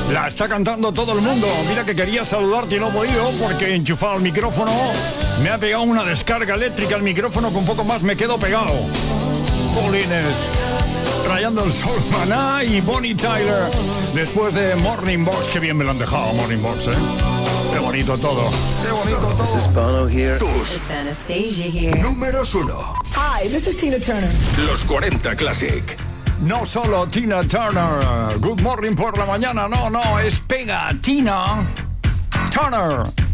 La está cantando todo el mundo. Mira que quería saludarte y no he podido porque he enchufado el micrófono. Me ha pegado una descarga eléctrica el micrófono, que un poco más me quedo pegado. Jolines. Rayando el sol, Maná y Bonnie Tyler. Después de Morning Box. Qué bien me lo han dejado, Morning Box, ¿eh? Qué bonito todo. Qué bonito todo. This is Bono here. Tus It's Anastasia here. números 1. Hi, this is Tina Turner. Los 40 Classic. No solo Tina Turner. Good morning por la mañana. No, es Pega Tina Turner.